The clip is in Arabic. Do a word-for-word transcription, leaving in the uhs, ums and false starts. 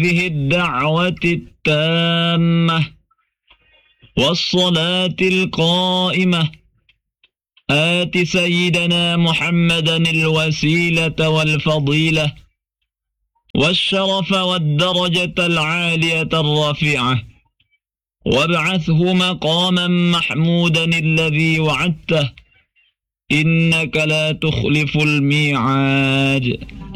هذه الدعوة التامة والصلاة القائمة آت سيدنا محمدا الوسيلة والفضيلة والشرف والدرجة العالية الرفيعة وابعثه مقاما محمودا الذي وعدته إنك لا تخلف الميعاد.